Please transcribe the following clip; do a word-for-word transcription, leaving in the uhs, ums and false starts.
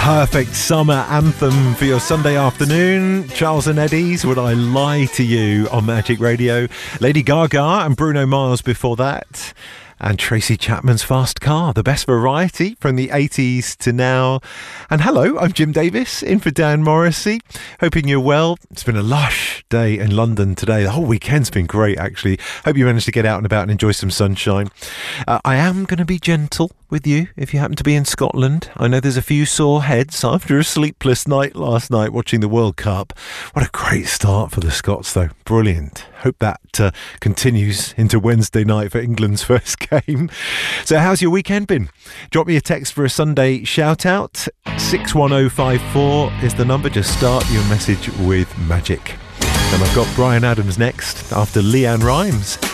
perfect summer anthem for your Sunday afternoon. Charles and Eddie's Would I Lie to You on Magic Radio. Lady Gaga and Bruno Mars before that. And Tracy Chapman's Fast Car, the best variety from the eighties to now. And hello, I'm Jim Davis, in for Dan Morrissey. Hoping you're well. It's been a lush day in London today. The whole weekend's been great, actually. Hope you managed to get out and about and enjoy some sunshine. Uh, I am going to be gentle with you if you happen to be in Scotland. I know there's a few sore heads after a sleepless night last night watching the World Cup. What a great start for the Scots, though. Brilliant. Hope that uh, continues into Wednesday night for England's first game. So how's your weekend been? Drop me a text for a Sunday shout out. six one oh five four is the number. Just start your message with Magic. And I've got Bryan Adams next after Leanne Rimes.